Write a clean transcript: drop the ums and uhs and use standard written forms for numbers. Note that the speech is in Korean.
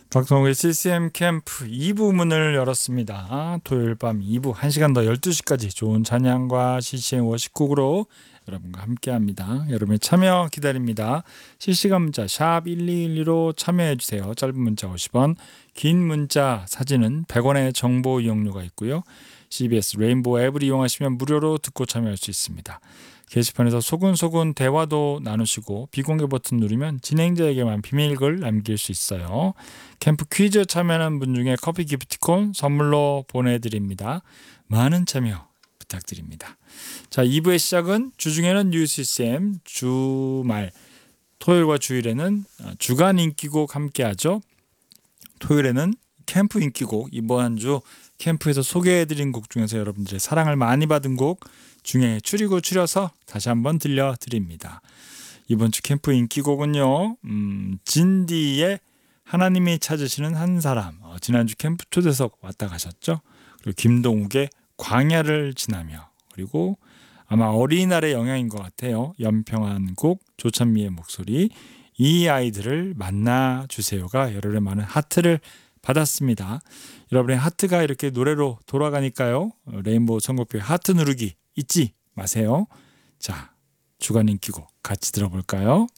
박성욱의 CCM 캠프 2부 문을 열었습니다. 토요일 밤 2부 1시간 더 12시까지 좋은 찬양과 CCM 워십곡으로 여러분과 함께합니다. 여러분의 참여 기다립니다. 실시간 문자 샵 1212로 참여해주세요. 짧은 문자 50원, 긴 문자 사진은 100원의 정보 이용료가 있고요. CBS 레인보우 앱을 이용하시면 무료로 듣고 참여할 수 있습니다. 게시판에서 소근소근 대화도 나누시고 비공개 버튼 누르면 진행자에게만 비밀글 남길 수 있어요. 캠프 퀴즈 참여하는 분 중에 커피 기프티콘 선물로 보내드립니다. 많은 참여 부탁드립니다. 자, 2부의 시작은 주중에는 뉴스CM, 주말 토요일과 주일에는 주간 인기곡 함께하죠. 토요일에는 캠프 인기곡, 이번 한 주 캠프에서 소개해드린 곡 중에서 여러분들의 사랑을 많이 받은 곡 중에 추려서 다시 한번 들려드립니다. 이번 주 캠프 인기곡은요, 진디의 하나님이 찾으시는 한 사람, 지난주 캠프 초대석 왔다 가셨죠. 그리고 김동욱의 광야를 지나며, 그리고 아마 어린이날의 영향인 것 같아요. 연평한 곡 조찬미의 목소리, 이 아이들을 만나주세요가 여러분의 많은 하트를 받았습니다. 여러분의 하트가 이렇게 노래로 돌아가니까요. 레인보우 선곡표에 하트 누르기 잊지 마세요. 자, 주간 인기곡 같이 들어볼까요?